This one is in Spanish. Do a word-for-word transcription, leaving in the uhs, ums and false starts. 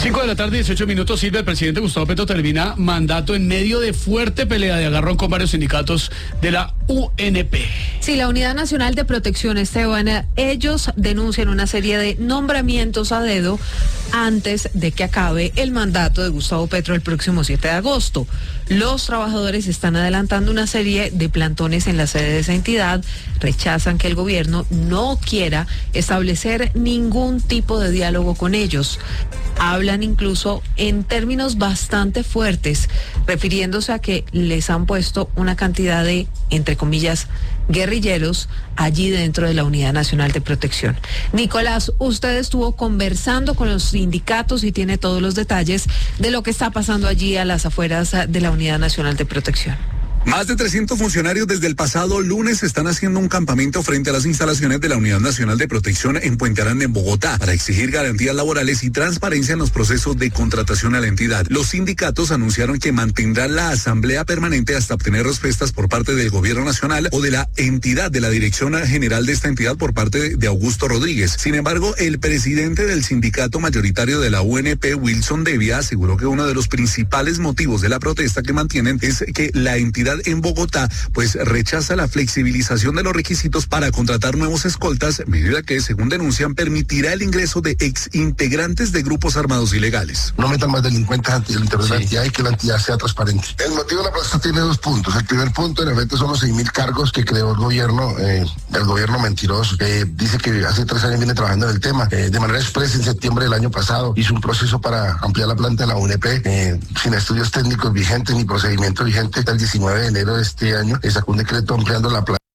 cinco de la tarde, dieciocho minutos. Silvia, el presidente Gustavo Petro termina mandato en medio de fuerte pelea de agarrón con varios sindicatos de la U N P. Sí, la Unidad Nacional de Protección, Esteban, ellos denuncian una serie de nombramientos a dedo antes de que acabe el mandato de Gustavo Petro el próximo siete de agosto. Los trabajadores están adelantando una serie de plantones en la sede de esa entidad, rechazan que el gobierno no quiera establecer ningún tipo de diálogo con ellos. Hablan incluso en términos bastante fuertes, refiriéndose a que les han puesto una cantidad de, entre comillas, guerrilleros allí dentro de la Unidad Nacional de Protección. Nicolás, usted estuvo conversando con los sindicatos y tiene todos los detalles de lo que está pasando allí a las afueras de la Unidad Nacional de Protección. Más de trescientos funcionarios desde el pasado lunes están haciendo un campamento frente a las instalaciones de la Unidad Nacional de Protección en Puente Aranda, en Bogotá, para exigir garantías laborales y transparencia en los procesos de contratación a la entidad. Los sindicatos anunciaron que mantendrán la asamblea permanente hasta obtener respuestas por parte del gobierno nacional o de la entidad, de la dirección general de esta entidad por parte de Augusto Rodríguez. Sin embargo, el presidente del sindicato mayoritario de la U N P, Wilson Devia, aseguró que uno de los principales motivos de la protesta que mantienen es que la entidad en Bogotá pues rechaza la flexibilización de los requisitos para contratar nuevos escoltas, medida que, según denuncian, permitirá el ingreso de ex integrantes de grupos armados ilegales. No metan más delincuentes ante el interior de la entidad y que la entidad sea transparente. El motivo de la protesta tiene dos puntos. El primer punto, en efecto, son los seis mil cargos que creó el gobierno, eh, el gobierno mentiroso, que dice que hace tres años viene trabajando en el tema. Eh, de manera expresa, en septiembre del año pasado hizo un proceso para ampliar la planta de la U N P, eh, sin estudios técnicos vigentes ni procedimiento vigente. El diecinueve de enero de este año, sacó un decreto ampliando la planta.